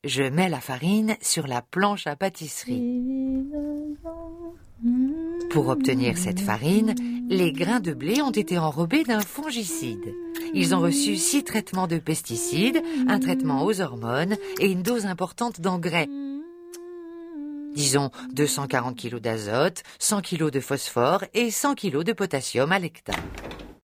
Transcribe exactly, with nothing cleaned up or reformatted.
Je mets la farine sur la planche à pâtisserie. Pour obtenir cette farine, les grains de blé ont été enrobés d'un fongicide. Ils ont reçu six traitements de pesticides, un traitement aux hormones et une dose importante d'engrais. Disons deux cent quarante kilos d'azote, cent kilos de phosphore et cent kilos de potassium à l'hectare.